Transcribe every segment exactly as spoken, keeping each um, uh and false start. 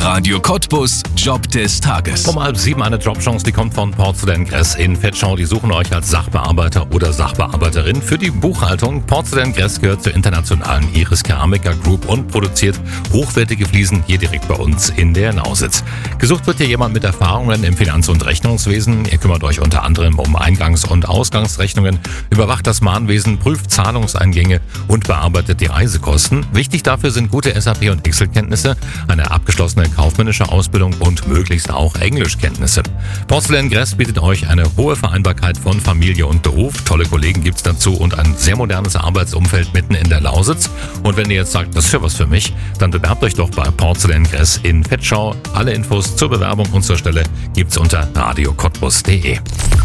Radio Cottbus Job des Tages. Um halb sieben eine Jobchance, die kommt von Porzellan Gress in Vetschau. Die suchen euch als Sachbearbeiter oder Sachbearbeiterin für die Buchhaltung. Porzellan Gress gehört zur internationalen Iris Keramica Group und produziert hochwertige Fliesen hier direkt bei uns in der Lausitz. Gesucht wird hier jemand mit Erfahrungen im Finanz- und Rechnungswesen. Ihr kümmert euch unter anderem um Eingangs- und Ausgangsrechnungen, überwacht das Mahnwesen, prüft Zahlungseingänge und bearbeitet die Reisekosten. Wichtig dafür sind gute S A P- und Excel-Kenntnisse, eine abgeschlossene kaufmännische Ausbildung und möglichst auch Englischkenntnisse. Porzellan Gress bietet euch eine hohe Vereinbarkeit von Familie und Beruf. Tolle Kollegen gibt's dazu und ein sehr modernes Arbeitsumfeld mitten in der Lausitz. Und wenn ihr jetzt sagt, das ist ja was für mich, dann bewerbt euch doch bei Porzellan Gress in Vetschau. Alle Infos zur Bewerbung und zur Stelle gibt's unter radio cottbus punkt de.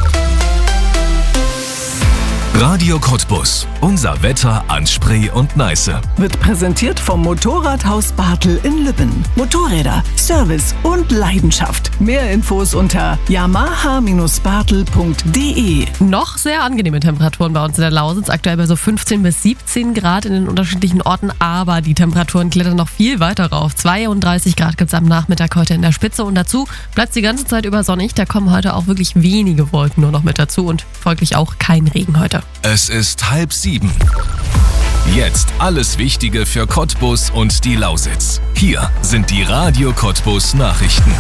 Radio Cottbus. Unser Wetter an Spree und Neiße. Wird präsentiert vom Motorradhaus Bartel in Lübben. Motorräder, Service und Leidenschaft. Mehr Infos unter yamaha Bindestrich bartel punkt de. Noch sehr angenehme Temperaturen bei uns in der Lausitz. Aktuell bei so fünfzehn bis siebzehn Grad in den unterschiedlichen Orten. Aber die Temperaturen klettern noch viel weiter rauf. zweiunddreißig Grad gibt es am Nachmittag heute in der Spitze. Und dazu bleibt es die ganze Zeit über sonnig. Da kommen heute auch wirklich wenige Wolken nur noch mit dazu. Und folglich auch kein Regen heute. Es ist halb sieben. Jetzt alles Wichtige für Cottbus und die Lausitz. Hier sind die Radio Cottbus Nachrichten.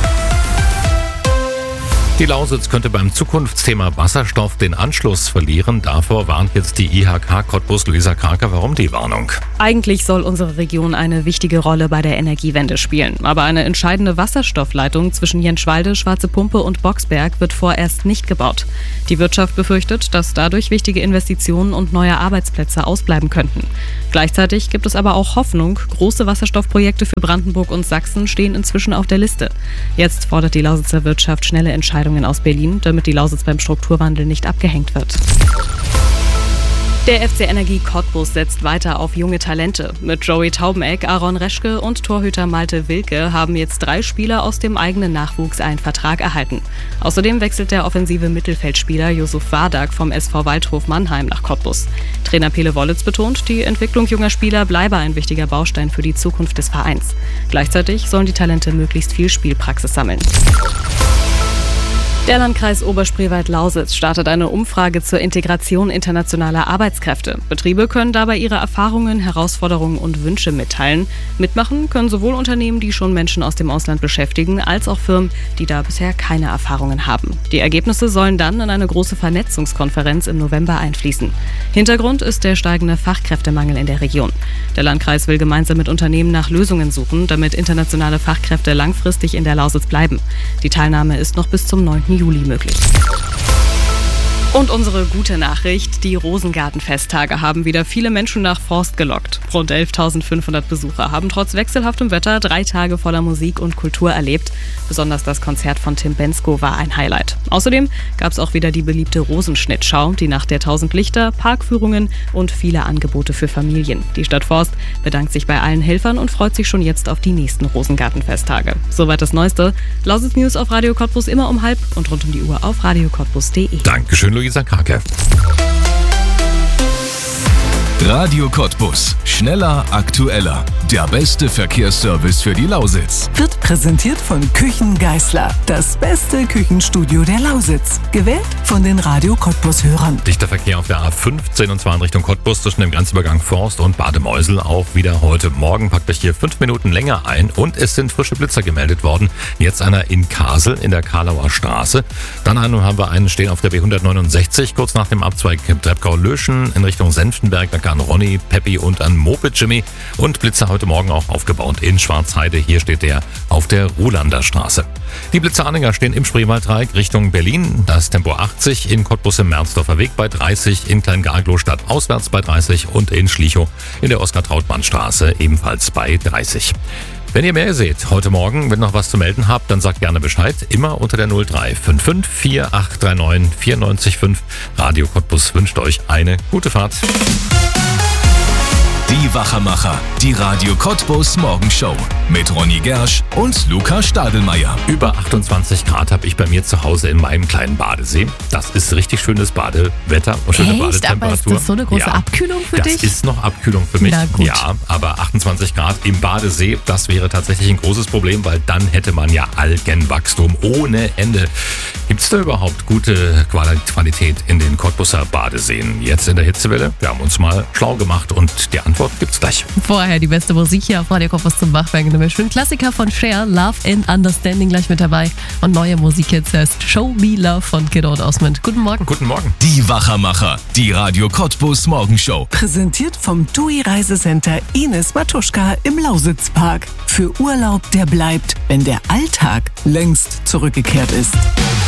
Die Lausitz könnte beim Zukunftsthema Wasserstoff den Anschluss verlieren. Davor warnt jetzt die I H K Cottbus. Luisa Kraker, warum die Warnung? Eigentlich soll unsere Region eine wichtige Rolle bei der Energiewende spielen. Aber eine entscheidende Wasserstoffleitung zwischen Jenschwalde, Schwarze Pumpe und Boxberg wird vorerst nicht gebaut. Die Wirtschaft befürchtet, dass dadurch wichtige Investitionen und neue Arbeitsplätze ausbleiben könnten. Gleichzeitig gibt es aber auch Hoffnung. Große Wasserstoffprojekte für Brandenburg und Sachsen stehen inzwischen auf der Liste. Jetzt fordert die Lausitzer Wirtschaft schnelle Entscheidungen aus Berlin, damit die Lausitz beim Strukturwandel nicht abgehängt wird. Der F C Energie Cottbus setzt weiter auf junge Talente. Mit Joey Taubeneck, Aaron Reschke und Torhüter Malte Wilke haben jetzt drei Spieler aus dem eigenen Nachwuchs einen Vertrag erhalten. Außerdem wechselt der offensive Mittelfeldspieler Yusuf Wardak vom S V Waldhof Mannheim nach Cottbus. Trainer Pele Wollitz betont, die Entwicklung junger Spieler bleibe ein wichtiger Baustein für die Zukunft des Vereins. Gleichzeitig sollen die Talente möglichst viel Spielpraxis sammeln. Der Landkreis Oberspreewald-Lausitz startet eine Umfrage zur Integration internationaler Arbeitskräfte. Betriebe können dabei ihre Erfahrungen, Herausforderungen und Wünsche mitteilen. Mitmachen können sowohl Unternehmen, die schon Menschen aus dem Ausland beschäftigen, als auch Firmen, die da bisher keine Erfahrungen haben. Die Ergebnisse sollen dann in eine große Vernetzungskonferenz im November einfließen. Hintergrund ist der steigende Fachkräftemangel in der Region. Der Landkreis will gemeinsam mit Unternehmen nach Lösungen suchen, damit internationale Fachkräfte langfristig in der Lausitz bleiben. Die Teilnahme ist noch bis zum neunten Juli möglich. Und unsere gute Nachricht, die Rosengartenfesttage haben wieder viele Menschen nach Forst gelockt. Rund elftausendfünfhundert Besucher haben trotz wechselhaftem Wetter drei Tage voller Musik und Kultur erlebt. Besonders das Konzert von Tim Bendzko war ein Highlight. Außerdem gab es auch wieder die beliebte Rosenschnittschau, die Nacht der tausend Lichter, Parkführungen und viele Angebote für Familien. Die Stadt Forst bedankt sich bei allen Helfern und freut sich schon jetzt auf die nächsten Rosengartenfesttage. Soweit das Neueste. Lausitz News auf Radio Cottbus immer um halb und rund um die Uhr auf radio cottbus punkt de. Dankeschön, Luisa Krake. Radio Cottbus. Schneller, aktueller. Der beste Verkehrsservice für die Lausitz. Wird präsentiert von Küchen Geißler. Das beste Küchenstudio der Lausitz. Gewählt von den Radio Cottbus-Hörern. Dichter Verkehr auf der A fünfzehn und zwar in Richtung Cottbus zwischen dem Grenzübergang Forst und Bademeusel. Auch wieder heute Morgen packt euch hier fünf Minuten länger ein und es sind frische Blitzer gemeldet worden. Jetzt einer in Kasel in der Karlauer Straße. Dann einen haben wir einen stehen auf der B hundertneunundsechzig, kurz nach dem Abzweig Treppgau-Löschen in Richtung Senftenberg. Da kann Ronny, Peppi und ein Moped Jimmy und Blitzer heute Morgen auch aufgebaut in Schwarzheide. Hier steht der auf der Ruhlander Straße. Die Blitzeranhänger stehen im Spreewalddreieck Richtung Berlin. Das Tempo achtzig in Cottbus im Merzdorfer Weg bei dreißig, in Kleingarglow Stadt auswärts bei dreißig und in Schlichow in der Oskar-Trautmann-Straße ebenfalls bei dreißig. Wenn ihr mehr seht heute Morgen, wenn ihr noch was zu melden habt, dann sagt gerne Bescheid. Immer unter der null drei fünf fünf vier acht drei neun vier neun fünf. Radio Cottbus wünscht euch eine gute Fahrt. Die Wachermacher, die Radio Cottbus Morgenshow mit Ronny Gersch und Luca Stadelmeier. Über achtundzwanzig Grad habe ich bei mir zu Hause in meinem kleinen Badesee. Das ist richtig schönes Badewetter und schöne Echt? Badetemperatur. Aber ist das so eine große ja, Abkühlung für das dich? Das ist noch Abkühlung für mich. Na gut. Ja, aber achtundzwanzig Grad im Badesee, das wäre tatsächlich ein großes Problem, weil dann hätte man ja Algenwachstum ohne Ende. Gibt es da überhaupt gute Qualität in den Cottbuser Badeseen? Jetzt in der Hitzewelle? Wir haben uns mal schlau gemacht und die Antwort gibt's gleich. Vorher die beste Musik hier auf Radio Cottbus zum Wachwerken. Nämlich schön Klassiker von Cher, Love and Understanding gleich mit dabei. Und neue Musik jetzt heißt Show Me Love von Kiddo und Osmond. Guten Morgen. Guten Morgen. Die Wachermacher, die Radio Cottbus Morgenshow. Präsentiert vom T U I Reisecenter Ines Matuschka im Lausitzpark. Für Urlaub, der bleibt, wenn der Alltag längst zurückgekehrt ist.